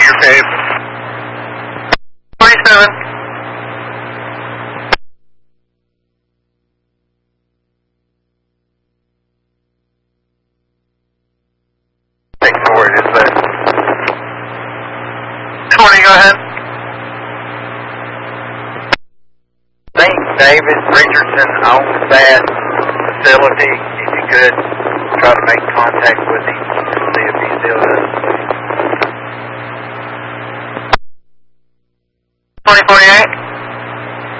you're safe. 27. Take forward, is there? 20, go ahead. I think David Richardson owns that facility. If you could try to make contact with him and see if he still does. 2048.